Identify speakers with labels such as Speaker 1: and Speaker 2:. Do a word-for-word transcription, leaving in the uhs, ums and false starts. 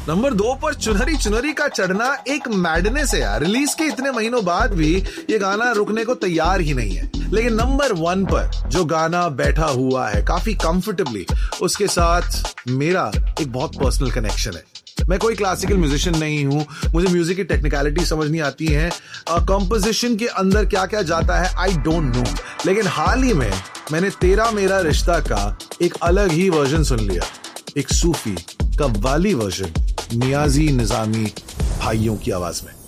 Speaker 1: Number दो पर चुनरी चुनरी का चढ़ना एक मैडनेस है यार। रिलीज के इतने महीनों बाद भी ये गाना रुकने को तैयार ही नहीं है। लेकिन नंबर वन पर जो गाना बैठा हुआ है काफी कंफर्टेबली, उसके साथ मेरा एक बहुत पर्सनल कनेक्शन है। मैं कोई क्लासिकल म्यूजिशियन नहीं हूं, मुझे म्यूजिक की टेक्निकलिटी समझ नहीं आती है, कंपोजिशन के अंदर क्या क्या जाता है आई डोंट नो। लेकिन हाल ही में मैंने तेरा मेरा रिश्ता का एक अलग ही वर्जन सुन लिया, एक सूफी कव्वाली वर्जन नियाजी निजामी भाइयों की आवाज में।